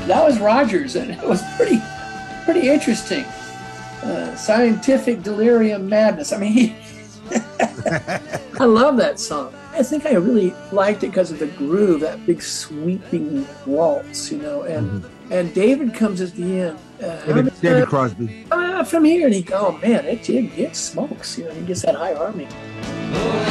That was Rogers, and it was pretty interesting. Scientific delirium madness. I mean, I love that song. I think I really liked it because of the groove, that big sweeping waltz, and David comes at the end. David Crosby. From here, and he goes, oh man, it smokes, he gets that high harmony.